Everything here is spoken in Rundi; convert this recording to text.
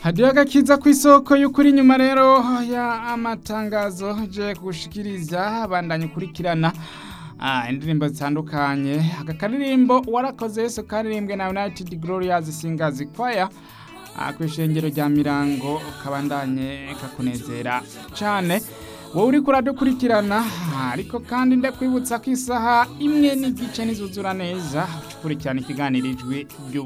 hadiyo agakiza ku isoko y'ukuri nyuma rero ya amatangazo je gushikiriza bandanye ukurikirana indirimbo zitandukanye aka karirimbo warakoze Yesu karirimbwe na United Glorious Singers Choir kwishengero rya Mirango kabandanye kakunezera cyane wowe uri kuradukurikirana ariko kandi ndakwibutsa ko isaha imwe n'igice nizuzura neza ukurikirana ikiganirijwe